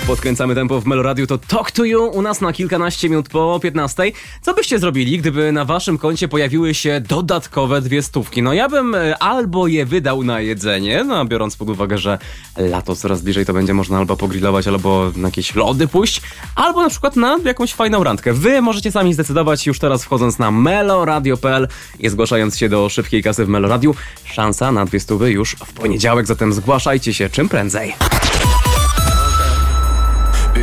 Podkręcamy tempo w Meloradiu, to Talk to You u nas na kilkanaście minut po 15. Co byście zrobili, gdyby na waszym koncie pojawiły się dodatkowe 200? No ja bym albo je wydał na jedzenie, no biorąc pod uwagę, że lato coraz bliżej, to będzie można albo pogrillować, albo na jakieś lody pójść, albo na przykład na jakąś fajną randkę. Wy możecie sami zdecydować już teraz wchodząc na meloradio.pl i zgłaszając się do szybkiej kasy w Meloradiu. Szansa na 200 już w poniedziałek, zatem zgłaszajcie się czym prędzej.